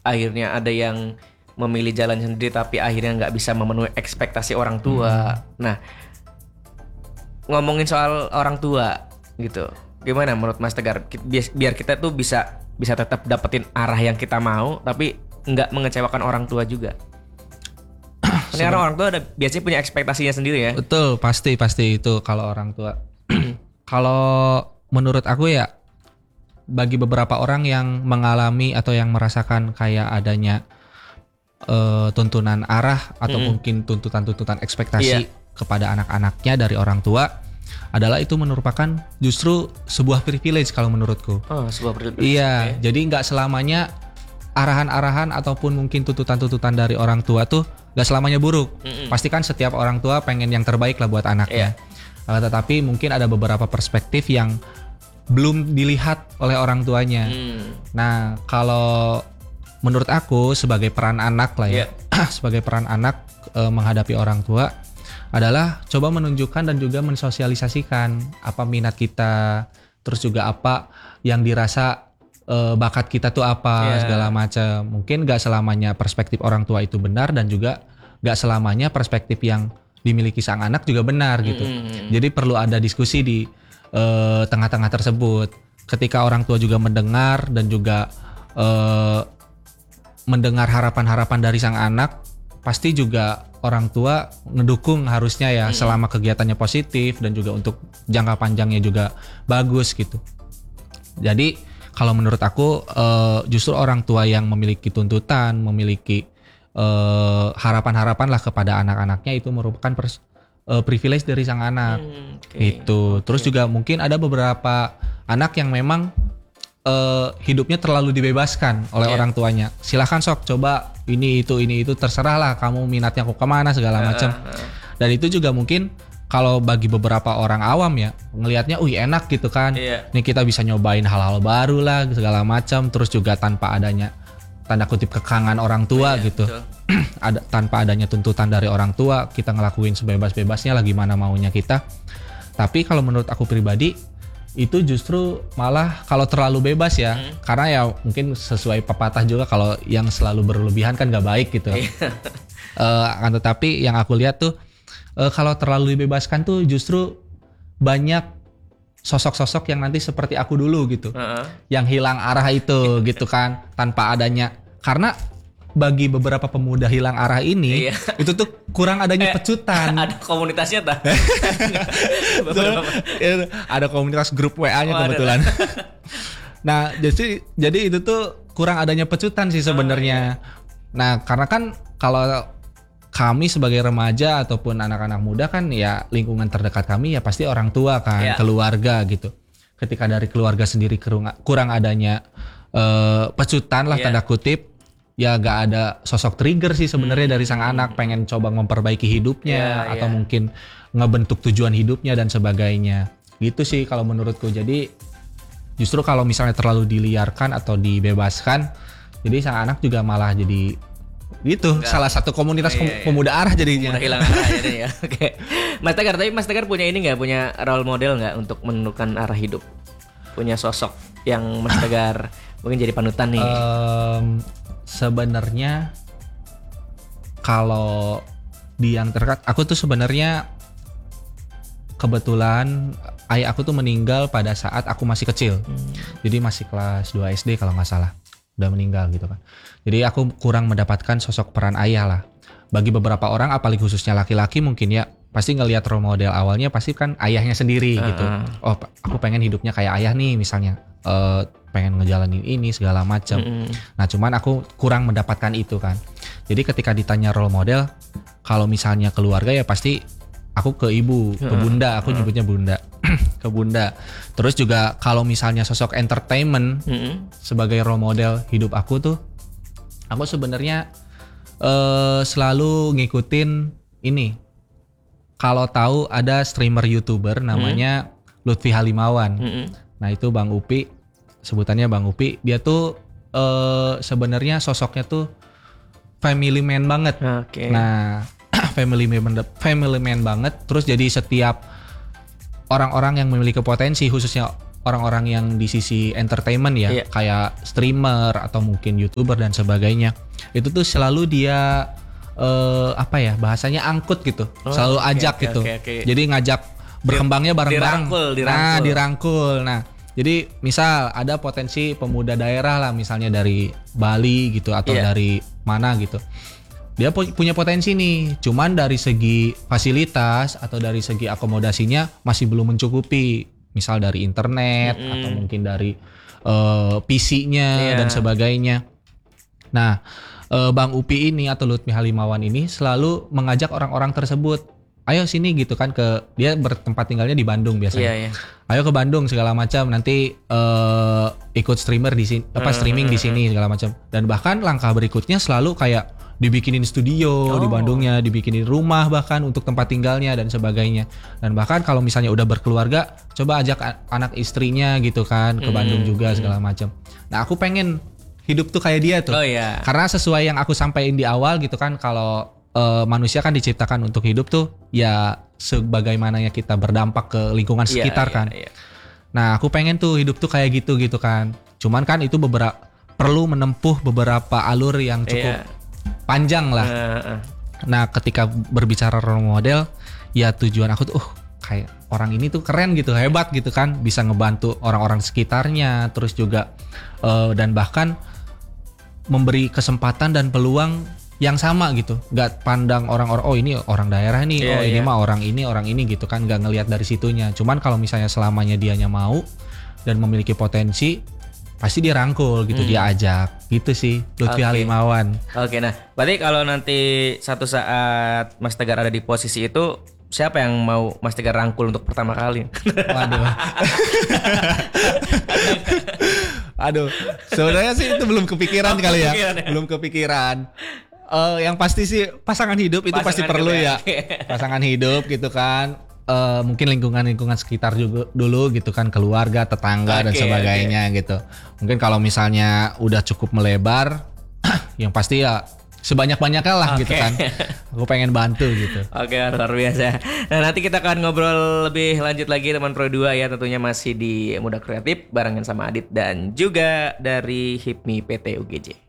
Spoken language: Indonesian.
akhirnya ada yang memilih jalan sendiri tapi akhirnya nggak bisa memenuhi ekspektasi orang tua. Nah, ngomongin soal orang tua gitu, gimana menurut Mas Tegar biar kita tuh bisa tetap dapetin arah yang kita mau tapi nggak mengecewakan orang tua juga? Karena orang tua biasanya punya ekspektasinya sendiri ya. Betul, pasti itu kalau orang tua. Kalau menurut aku ya, bagi beberapa orang yang mengalami atau yang merasakan kayak adanya tuntunan arah atau mungkin tuntutan ekspektasi kepada anak-anaknya dari orang tua, adalah itu merupakan justru sebuah privilege kalau menurutku. Oh, sebuah privilege. Iya, jadi nggak selamanya arahan-arahan ataupun mungkin tuntutan-tuntutan dari orang tua tuh nggak selamanya buruk. Pasti kan setiap orang tua pengen yang terbaik lah buat anaknya. Tetapi mungkin ada beberapa perspektif yang belum dilihat oleh orang tuanya. Nah, kalau menurut aku sebagai peran anak lah ya, sebagai peran anak menghadapi orang tua adalah coba menunjukkan dan juga mensosialisasikan apa minat kita, terus juga apa yang dirasa bakat kita tuh apa, segala macam. Mungkin gak selamanya perspektif orang tua itu benar dan juga gak selamanya perspektif yang dimiliki sang anak juga benar gitu. Jadi perlu ada diskusi di tengah-tengah tersebut. Ketika orang tua juga mendengar dan juga mendengar harapan-harapan dari sang anak, pasti juga orang tua ngedukung harusnya ya, selama kegiatannya positif dan juga untuk jangka panjangnya juga bagus gitu. Jadi kalau menurut aku justru orang tua yang memiliki tuntutan, memiliki harapan-harapan lah kepada anak-anaknya itu merupakan privilege dari sang anak. Itu. Terus juga mungkin ada beberapa anak yang memang hidupnya terlalu dibebaskan oleh orang tuanya. Silahkan sok coba ini itu terserah lah kamu minatnya kok kemana segala macam. Dan itu juga mungkin kalau bagi beberapa orang awam ya ngelihatnya enak gitu kan. Nih kita bisa nyobain hal-hal baru lah segala macam, terus juga tanpa adanya tanda kutip kekangan orang tua gitu. Ada tanpa adanya tuntutan dari orang tua, kita ngelakuin sebebas-bebasnya lah gimana maunya kita. Tapi kalau menurut aku pribadi itu justru malah kalau terlalu bebas ya, karena ya mungkin sesuai pepatah juga kalau yang selalu berlebihan kan gak baik gitu. Akan tetapi yang aku lihat tuh kalau terlalu dibebaskan tuh justru banyak sosok-sosok yang nanti seperti aku dulu gitu, yang hilang arah itu gitu kan, tanpa adanya, karena bagi beberapa pemuda hilang arah ini itu tuh kurang adanya pecutan. Ada komunitasnya tak? Ada komunitas grup WA-nya kebetulan. Nah, jadi itu tuh kurang adanya pecutan sih sebenarnya. Nah, karena kan kalau kami sebagai remaja ataupun anak-anak muda kan ya lingkungan terdekat kami ya pasti orang tua kan, keluarga gitu. Ketika dari keluarga sendiri kurang adanya pecutan lah tanda kutip, ya gak ada sosok trigger sih sebenarnya dari sang anak pengen coba memperbaiki hidupnya atau mungkin ngebentuk tujuan hidupnya dan sebagainya. Gitu sih kalau menurutku. Jadi justru kalau misalnya terlalu diliarkan atau dibebaskan, jadi sang anak juga malah jadi gitu, salah satu komunitas pemuda arah jadinya. Pemuda hilang arah jadinya ya. Oke. Mas Tegar punya ini nggak, punya role model nggak untuk menentukan arah hidup? Punya sosok yang Mas Tegar mungkin jadi panutan nih? Sebenarnya kalau di yang terdekat, aku tuh sebenarnya kebetulan ayah aku tuh meninggal pada saat aku masih kecil. Jadi masih kelas 2 SD kalau nggak salah. Udah meninggal gitu kan. Jadi aku kurang mendapatkan sosok peran ayah lah. Bagi beberapa orang apalagi khususnya laki-laki mungkin ya pasti ngelihat role model awalnya pasti kan ayahnya sendiri gitu. Oh, aku pengen hidupnya kayak ayah nih misalnya. Pengen ngejalanin ini segala macam. Nah, cuman aku kurang mendapatkan itu kan. Jadi ketika ditanya role model, kalau misalnya keluarga ya pasti aku ke ibu, ke bunda, aku nyebutnya bunda. Ke bunda. Terus juga kalau misalnya sosok entertainment sebagai role model hidup aku tuh, aku sebenarnya selalu ngikutin ini. Kalau tahu ada streamer YouTuber namanya Lutfi Halimawan. Nah, itu Bang Upi, sebutannya Bang Upi. Dia tuh sebenarnya sosoknya tuh family man banget. Nah, family man banget. Terus jadi setiap orang-orang yang memiliki potensi, khususnya orang-orang yang di sisi entertainment ya, Iya. kayak streamer atau mungkin YouTuber dan sebagainya. Itu tuh selalu dia apa ya, bahasanya angkut gitu. Selalu oke, ajak oke, gitu. oke. Jadi ngajak berkembangnya bareng-bareng. dirangkul. Nah, dirangkul. Nah, jadi misal ada potensi pemuda daerah lah, misalnya dari Bali gitu atau Iya. dari mana gitu. Dia punya potensi nih, cuman dari segi fasilitas atau dari segi akomodasinya masih belum mencukupi. Misal dari internet atau mungkin dari PC-nya Iya. dan sebagainya. Nah, Bang Upi ini atau Lutfi Halimawan ini selalu mengajak orang-orang tersebut, ayo sini gitu kan, dia bertempat tinggalnya di Bandung biasanya. Iya. Ayo ke Bandung segala macam, nanti ikut streamer di sini, streaming di sini segala macam. Dan bahkan langkah berikutnya selalu kayak dibikinin studio di Bandungnya, dibikinin rumah bahkan untuk tempat tinggalnya dan sebagainya. Dan bahkan kalau misalnya udah berkeluarga, coba ajak anak istrinya gitu kan ke Bandung juga segala macam. Nah, aku pengen hidup tuh kayak dia tuh. Oh iya. Karena sesuai yang aku sampaikan di awal gitu kan, kalau manusia kan diciptakan untuk hidup tuh ya sebagaimananya kita berdampak ke lingkungan sekitar kan. Iya. Nah, aku pengen tuh hidup tuh kayak gitu kan. Cuman kan itu perlu menempuh beberapa alur yang cukup panjang lah. Nah, ketika berbicara role model, ya tujuan aku tuh kayak orang ini tuh keren gitu, hebat gitu kan, bisa ngebantu orang-orang sekitarnya, terus juga dan bahkan memberi kesempatan dan peluang yang sama gitu. Gak pandang orang-orang, oh ini orang daerah nih, ini mah orang ini gitu kan, gak ngelihat dari situnya. Cuman kalau misalnya selamanya dianya mau dan memiliki potensi, pasti dia rangkul gitu, dia ajak gitu sih. Lutfi Halimawan. Oke, nah berarti kalau nanti satu saat Mas Tegar ada di posisi itu, siapa yang mau Mas Tegar rangkul untuk pertama kali? Waduh. Aduh, sebenarnya sih itu belum kepikiran kali ya. Belum kepikiran. Yang pasti sih pasangan hidup itu pasti perlu ya. Pasangan hidup gitu kan. Mungkin lingkungan sekitar juga dulu gitu kan, keluarga, tetangga dan sebagainya gitu. Mungkin kalau misalnya udah cukup melebar, yang pasti ya sebanyak-banyaknya lah gitu kan. Aku pengen bantu gitu. Oke, luar biasa. Nah, nanti kita akan ngobrol lebih lanjut lagi teman Pro 2 ya, tentunya masih di Muda Kreatif barengan sama Adit dan juga dari HIPMI PT UGJ.